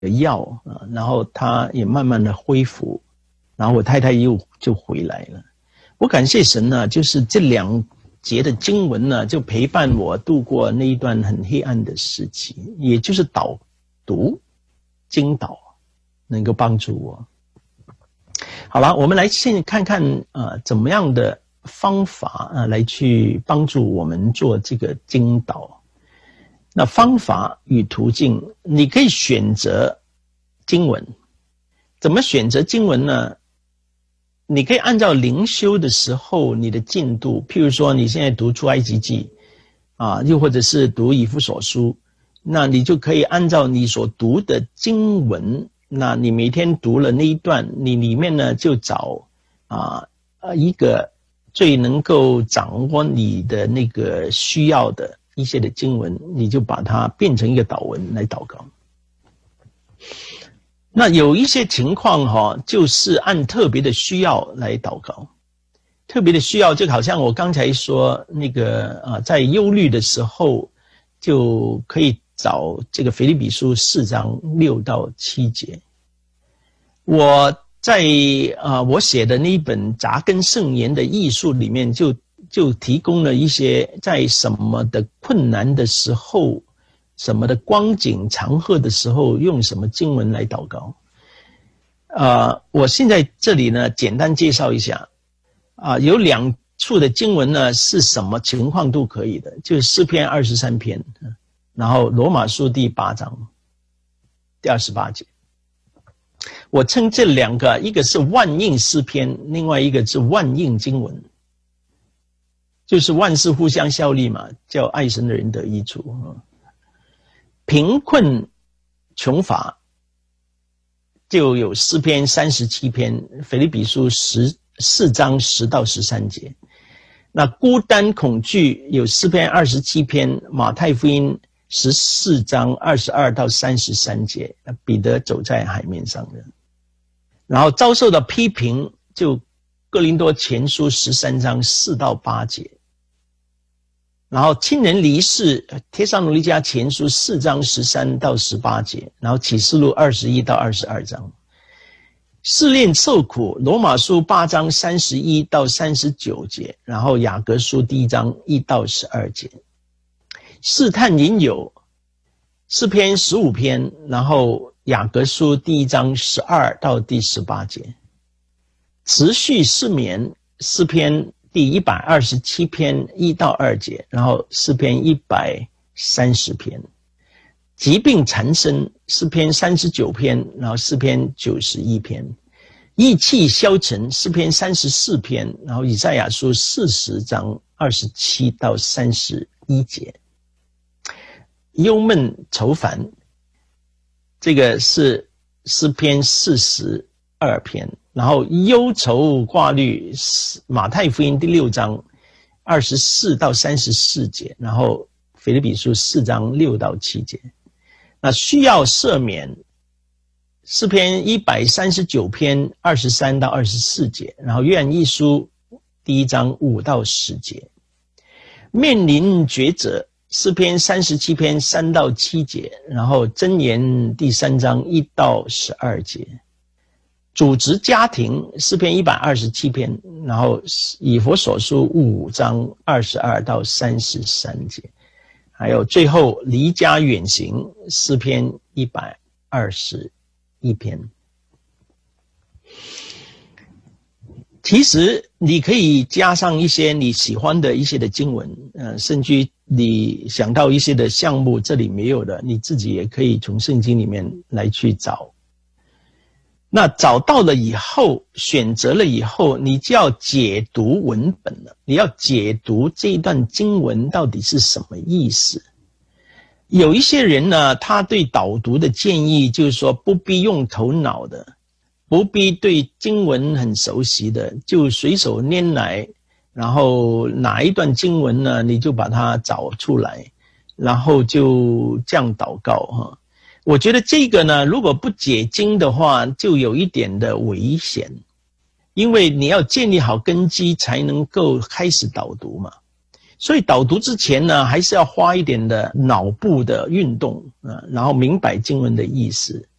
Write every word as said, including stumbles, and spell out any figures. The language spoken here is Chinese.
药啊，然后他也慢慢的恢复，然后我太太又就回来了。我感谢神呢，就是这两节的经文呢，就陪伴我度过那一段很黑暗的时期，也就是导读经导能够帮助我。好了，我们来先看看呃怎么样的方法啊来去帮助我们做这个经导。那方法与途径，你可以选择经文。怎么选择经文呢？你可以按照灵修的时候你的进度，譬如说你现在读出埃及记啊，又或者是读以弗所书，那你就可以按照你所读的经文，那你每天读了那一段，你里面呢就找啊一个最能够掌握你的那个需要的一些的经文，你就把它变成一个祷文来祷告。那有一些情况哈，就是按特别的需要来祷告。特别的需要就好像我刚才说那个啊，在忧虑的时候就可以找这个腓立比书四章六到七节。我在啊我写的那一本扎根圣言的艺术里面就就提供了一些在什么的困难的时候，什么的光景长贺的时候用什么经文来祷告。呃，我现在这里呢简单介绍一下啊、呃，有两处的经文呢是什么情况都可以的，就是诗篇二十三篇，然后罗马书第八章第二十八节。我称这两个，一个是万应诗篇，另外一个是万应经文，就是万事互相效力嘛，叫爱神的人得益处。贫困穷乏就有诗篇三十七篇，腓立比书十四章十到十三节。那孤单恐惧有诗篇二十七篇，马太福音十四章二十二到三十三节，彼得走在海面上的。然后遭受的批评就哥林多前书十三章四到八节。然后亲人离世，帖撒罗尼迦前书四章十三到十八节，然后启示录二十一到二十二章。试炼受苦，罗马书八章三十一到三十九节，然后雅各书第一章一到十二节。试探引诱，诗篇十五篇，然后雅各书第一章十二到第十八节。持续失眠，诗篇第一百二十七篇一到二节，然后诗篇一百三十篇。疾病缠身，诗篇三十九篇，然后诗篇九十一篇。意气消沉，诗篇三十四篇，然后以赛亚书四十章二十七到三十一节。忧闷愁烦，这个是诗篇四十二篇，然后忧愁挂虑，马太福音第六章二十四到三十四节，然后腓立比书四章六到七节。那需要赦免，诗篇一百三十九篇二十三到二十四节，然后约翰一书第一章五到十节。面临抉择，诗篇三十七篇三到七节，然后箴言第三章一到十二节。组织家庭，诗篇一百二十七篇，然后以弗所书五章二十二到三十三节。还有最后离家远行，诗篇一百二十一篇。其实你可以加上一些你喜欢的一些的经文，呃，甚至你想到一些的项目这里没有的，你自己也可以从圣经里面来去找。那找到了以后，选择了以后，你就要解读文本了，你要解读这一段经文到底是什么意思。有一些人呢，他对导读的建议就是说，不必用头脑的，不必对经文很熟悉的，就随手拈来，然后哪一段经文呢，你就把它找出来，然后就这样祷告哈。我觉得这个呢，如果不解经的话，就有一点的危险，因为你要建立好根基才能够开始导读嘛。所以导读之前呢，还是要花一点的脑部的运动啊，然后明白经文的意思。